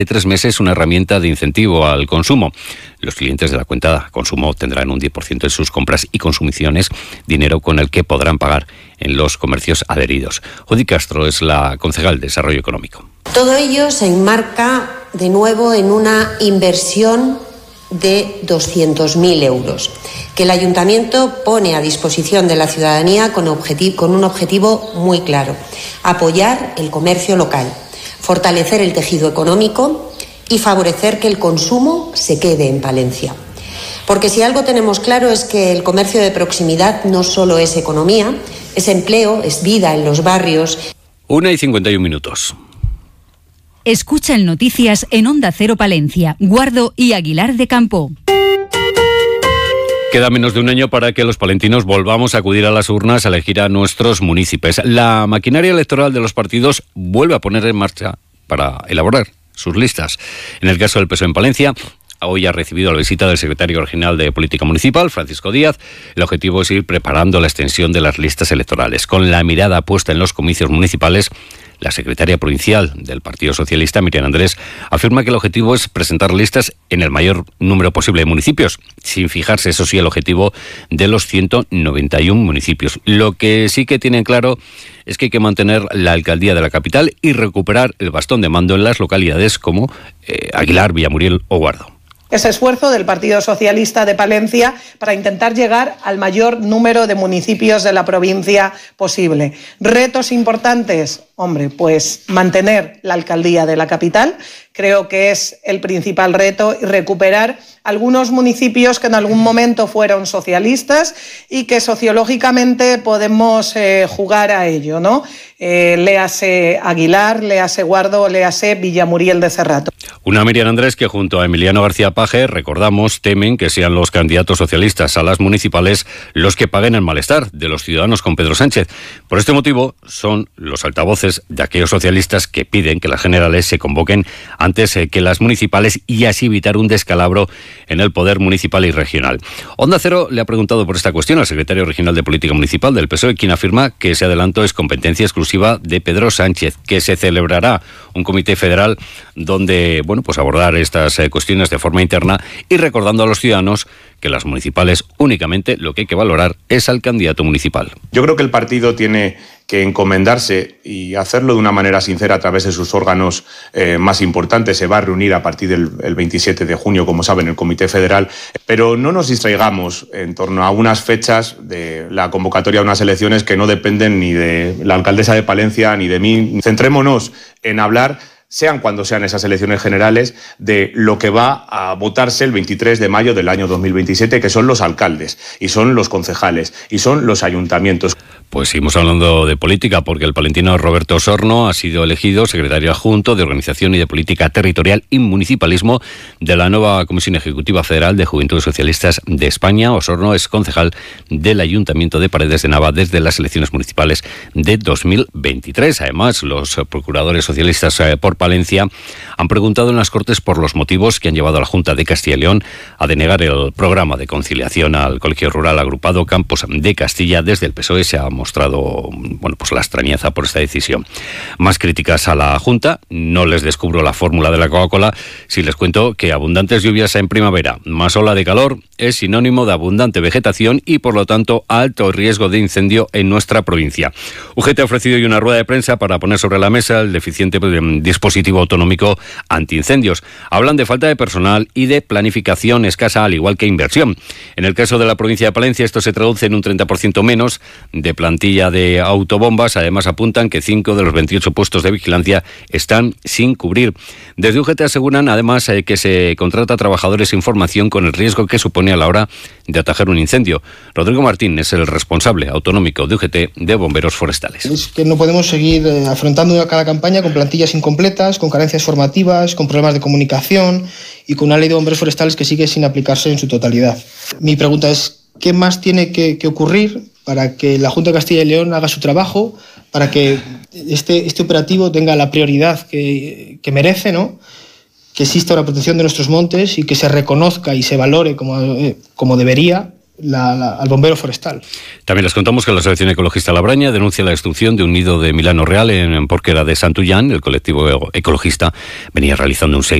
de 3 meses una herramienta de incentivo al consumo. Los clientes de la cuenta consumo tendrán un 10% de sus compras y consumiciones, dinero con el que podrán pagar en los comercios adheridos. Judy Castro es la concejal de Desarrollo Económico. Todo ello se enmarca de nuevo en una inversión de 200.000 euros, que el Ayuntamiento pone a disposición de la ciudadanía con un objetivo muy claro: apoyar el comercio local, fortalecer el tejido económico y favorecer que el consumo se quede en Palencia. Porque si algo tenemos claro es que el comercio de proximidad no solo es economía, es empleo, es vida en los barrios. 1:51. Escucha el Noticias en Onda Cero Palencia, Guardo y Aguilar de Campo. Queda menos de un año para que los palentinos volvamos a acudir a las urnas a elegir a nuestros municipios. La maquinaria electoral de los partidos vuelve a poner en marcha para elaborar sus listas. En el caso del PSOE en Palencia, hoy ha recibido la visita del secretario regional de Política Municipal, Francisco Díaz. El objetivo es ir preparando la extensión de las listas electorales. Con la mirada puesta en los comicios municipales, la secretaria provincial del Partido Socialista, Miriam Andrés, afirma que el objetivo es presentar listas en el mayor número posible de municipios, sin fijarse, eso sí, el objetivo de los 191 municipios. Lo que sí que tienen claro es que hay que mantener la alcaldía de la capital y recuperar el bastón de mando en las localidades como Aguilar, Villamuriel o Guardo. Ese esfuerzo del Partido Socialista de Palencia para intentar llegar al mayor número de municipios de la provincia posible. Retos importantes, pues mantener la alcaldía de la capital, creo que es el principal reto, y recuperar algunos municipios que en algún momento fueron socialistas y que sociológicamente podemos jugar a ello, ¿no? Léase Aguilar, léase Guardo, léase Villamuriel de Cerrato. Una Miriam Andrés que junto a Emiliano García Paje, recordamos, temen que sean los candidatos socialistas a las municipales los que paguen el malestar de los ciudadanos con Pedro Sánchez. Por este motivo son los altavoces de aquellos socialistas que piden que las generales se convoquen antes que las municipales y así evitar un descalabro en el poder municipal y regional. Onda Cero le ha preguntado por esta cuestión al secretario regional de Política Municipal del PSOE, quien afirma que ese adelanto es competencia exclusiva de Pedro Sánchez, que se celebrará un comité federal donde abordar estas cuestiones de forma interna y recordando a los ciudadanos que las municipales únicamente lo que hay que valorar es al candidato municipal. Yo creo que el partido tiene que encomendarse y hacerlo de una manera sincera a través de sus órganos más importantes. Se va a reunir a partir del 27 de junio, como saben, el Comité Federal, pero no nos distraigamos en torno a unas fechas de la convocatoria de unas elecciones que no dependen ni de la alcaldesa de Palencia ni de mí. Centrémonos en hablar, sean cuando sean esas elecciones generales, de lo que va a votarse el 23 de mayo del año 2027, que son los alcaldes, y son los concejales, y son los ayuntamientos. Pues seguimos hablando de política, porque el palentino Roberto Osorno ha sido elegido secretario adjunto de Organización y de Política Territorial y Municipalismo de la nueva Comisión Ejecutiva Federal de Juventudes Socialistas de España. Osorno es concejal del Ayuntamiento de Paredes de Nava desde las elecciones municipales de 2023. Además, los procuradores socialistas por Palencia han preguntado en las Cortes por los motivos que han llevado a la Junta de Castilla y León a denegar el programa de conciliación al Colegio Rural Agrupado Campos de Castilla. Desde el PSOE se ha mostrado la extrañeza por esta decisión. Más críticas a la Junta. No les descubro la fórmula de la Coca-Cola si les cuento que abundantes lluvias en primavera más ola de calor es sinónimo de abundante vegetación y por lo tanto alto riesgo de incendio en nuestra provincia. UGT ha ofrecido hoy una rueda de prensa para poner sobre la mesa el deficiente dispositivo autonómico antiincendios. Hablan de falta de personal y de planificación escasa, al igual que inversión. En el caso de la provincia de Palencia, esto se traduce en un 30% menos de plantilla de autobombas. Además, apuntan que 5 de los 28 puestos de vigilancia están sin cubrir. Desde UGT aseguran, además, que se contrata a trabajadores sin formación con el riesgo que supone a la hora de atajar un incendio. Rodrigo Martín es el responsable autonómico de UGT de Bomberos Forestales. Es que no podemos seguir afrontando cada campaña con plantillas incompletas, con carencias formativas, con problemas de comunicación y con una ley de bomberos forestales que sigue sin aplicarse en su totalidad. Mi pregunta es, ¿qué más tiene que ocurrir para que la Junta de Castilla y León haga su trabajo, para que este operativo tenga la prioridad que merece, ¿no? Que exista una protección de nuestros montes y que se reconozca y se valore como debería al bombero forestal. También les contamos que la Asociación Ecologista Labraña denuncia la destrucción de un nido de Milano Real en Porquera de Santullán. El colectivo ecologista venía realizando un